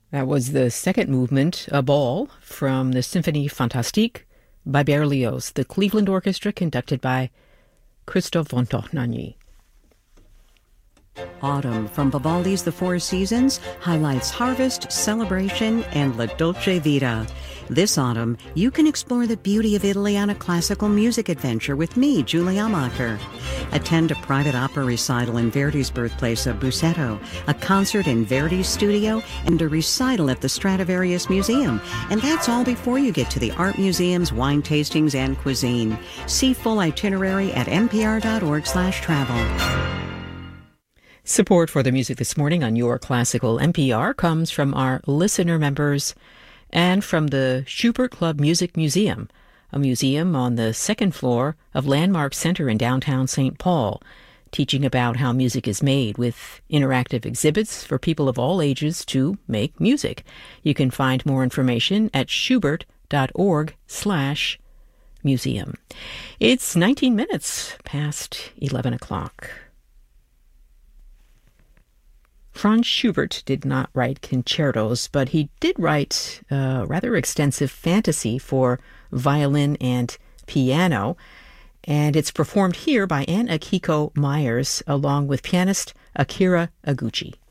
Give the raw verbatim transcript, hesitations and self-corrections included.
That was the second movement, A Ball, from the Symphonie Fantastique by Berlioz, the Cleveland Orchestra, conducted by Christophe von Dohnanyi. Autumn from Vivaldi's The Four Seasons highlights harvest, celebration, and La Dolce Vita. This autumn, you can explore the beauty of Italy on a classical music adventure with me, Julie Amacher. Attend a private opera recital in Verdi's birthplace of Busseto, a concert in Verdi's studio, and a recital at the Stradivarius Museum. And that's all before you get to the art museums, wine tastings, and cuisine. See full itinerary at npr.org slash travel. Support for the music this morning on Your Classical N P R comes from our listener members and from the Schubert Club Music Museum, a museum on the second floor of Landmark Center in downtown Saint Paul, teaching about how music is made with interactive exhibits for people of all ages to make music. You can find more information at schubert.org slash museum. It's nineteen minutes past eleven o'clock. Franz Schubert did not write concertos, but he did write a rather extensive fantasy for violin and piano, and it's performed here by Ann Akiko Myers along with pianist Akira Iguchi.